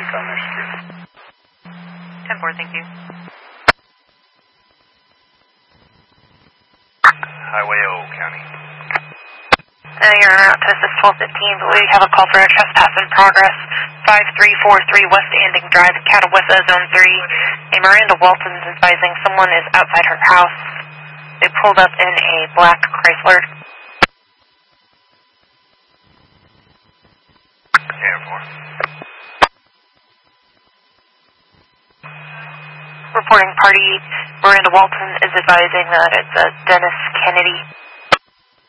Recon execute. 10-4, thank you. Highway O, County. You're on route to assist 1215, but we have a call for a trespass in progress. 5343 West Anding Drive, Catawissa, Zone 3. A Miranda Walton is advising someone is outside her house. They pulled up in a black Chrysler. 10-4. Reporting party, Miranda Walton is advising that it's Dennis Kennedy.